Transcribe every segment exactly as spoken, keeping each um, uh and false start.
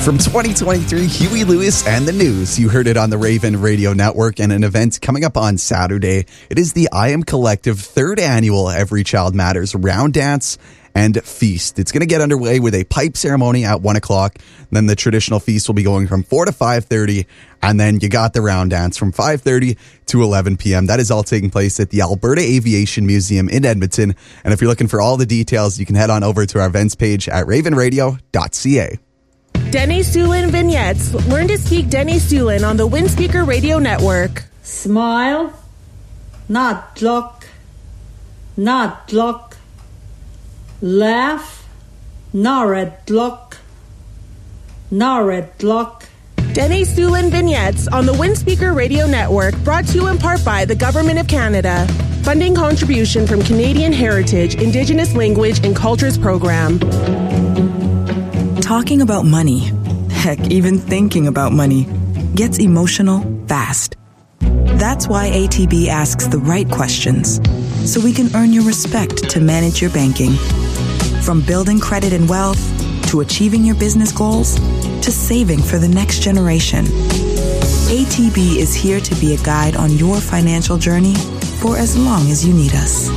From twenty twenty-three, Huey Lewis and the News. You heard it on the Raven Radio Network, and an event coming up on Saturday. It is the I Am Collective third annual Every Child Matters Round Dance and Feast. It's going to get underway with a pipe ceremony at one o'clock. Then the traditional feast will be going from four to five thirty. And then you got the round dance from five thirty to eleven p.m. That is all taking place at the Alberta Aviation Museum in Edmonton. And if you're looking for all the details, you can head on over to our events page at raven radio dot c a. Denny Sulin Vignettes. Learn to speak Denny Sulin on the Windspeaker Radio Network. Smile, not look, not look. Laugh, nor at look, nor at look. Denny Sulin Vignettes on the Windspeaker Radio Network, brought to you in part by the Government of Canada. Funding contribution from Canadian Heritage, Indigenous Language and Cultures Program. Talking about money, heck, even thinking about money, gets emotional fast. That's why A T B asks the right questions, so we can earn your respect to manage your banking. From building credit and wealth, to achieving your business goals, to saving for the next generation. A T B is here to be a guide on your financial journey for as long as you need us.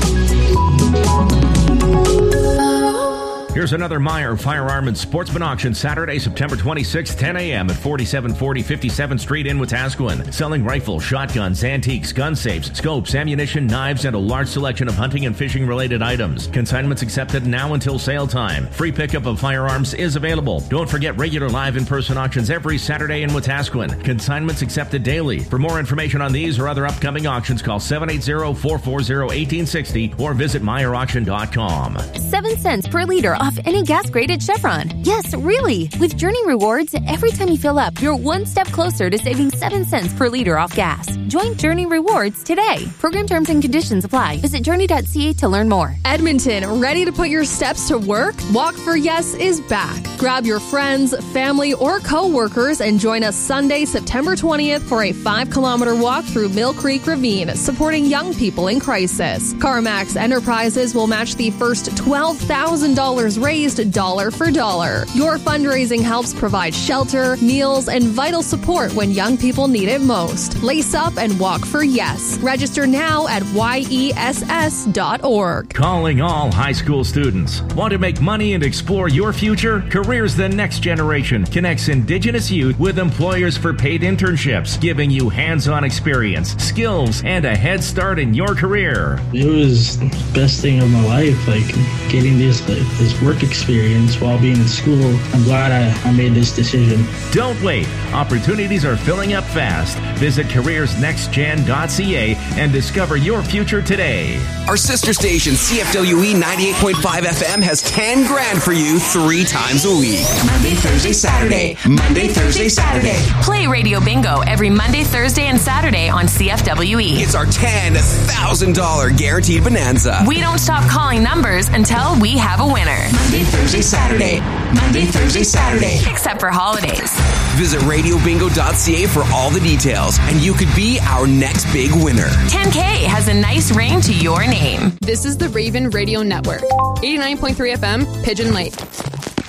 Here's another Meyer Firearm and Sportsman auction Saturday, September twenty-sixth, ten a.m. at forty-seven forty fifty-seventh Street in Wetaskiwin. Selling rifles, shotguns, antiques, gun safes, scopes, ammunition, knives, and a large selection of hunting and fishing related items. Consignments accepted now until sale time. Free pickup of firearms is available. Don't forget regular live in-person auctions every Saturday in Wetaskiwin. Consignments accepted daily. For more information on these or other upcoming auctions, call seven eight zero, four four zero, one eight six zero or visit meyer auction dot com. Seven cents per liter off any gas grade at Chevron. Yes, really. With Journey Rewards, every time you fill up, you're one step closer to saving seven cents per liter off gas. Join Journey Rewards today. Program terms and conditions apply. Visit journey dot c a to learn more. Edmonton, ready to put your steps to work? Walk for Yes is back. Grab your friends, family, or co-workers and join us Sunday, September twentieth for a five-kilometer walk through Mill Creek Ravine, supporting young people in crisis. CarMax Enterprises will match the first twelve thousand dollars raised dollar for dollar. Your fundraising helps provide shelter, meals, and vital support when young people need it most. Lace up and walk for Yes. Register now at y e s s dot org. Calling all high school students. Want to make money and explore your future? Careers the Next Generation connects Indigenous youth with employers for paid internships, giving you hands-on experience, skills, and a head start in your career. It was the best thing of my life, like getting this, like, this work experience while being in school. I'm glad I, I made this decision. Don't wait. Opportunities are filling up fast. Visit careers next gen dot c a and discover your future today. Our sister station, C F W E ninety-eight point five F M, has ten grand for you three times a week. Monday, Thursday, Saturday. Monday, Thursday, Saturday. Play Radio Bingo every Monday, Thursday, and Saturday on C F W E. It's our ten thousand dollars guaranteed bonanza. We don't stop calling numbers until we have a winner. Monday, Thursday, Saturday. Monday, Thursday, Saturday. Except for holidays. Visit radio bingo dot c a for all the details, and you could be our next big winner. ten K has a nice ring to your name. This is the Raven Radio Network. eighty-nine point three F M, Pigeon Lake.